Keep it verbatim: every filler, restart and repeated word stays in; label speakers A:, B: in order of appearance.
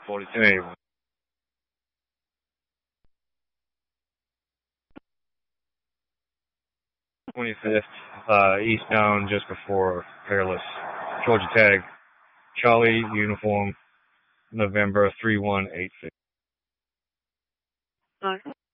A: forty-two eighty-one. twenty-fifth, uh, eastbound just before Peerless. Georgia Tag. Charlie uniform, November three one eight six.